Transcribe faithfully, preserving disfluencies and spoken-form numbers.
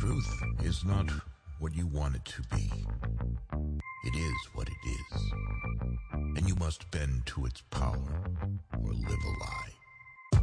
Truth is not what you want it to be. It is what it is. And you must bend to its power or live a lie.